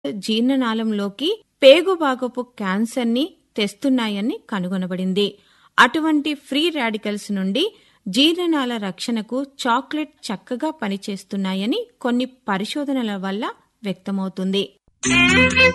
జీర్ణనాళంలోకి పేగుభాగపు క్యాన్సర్ని తెస్తున్నాయని కనుగొనబడింది. అటువంటి ఫ్రీ రాడికల్స్ నుండి జీర్ణనాళ రక్షణకు చాక్లెట్ చక్కగా పనిచేస్తున్నాయని కొన్ని పరిశోధనల వల్ల వ్యక్తమవుతుంది.